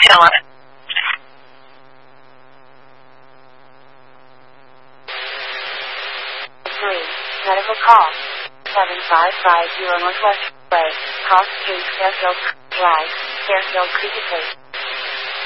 detail on it. 3. Medical call. 7550 Northwest Way. Cross Street, Fairfield Drive, Fairfield Creek Estate.